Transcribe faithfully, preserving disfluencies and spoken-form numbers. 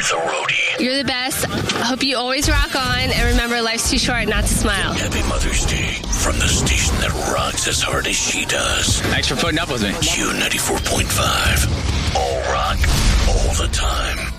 the roadie. You're the best. Hope you always rock on, and remember, life's too short not to smile. Happy Mother's Day from the station that rocks as hard as she does. Thanks for putting up with me. Q ninety-four point five. All rock, all the time.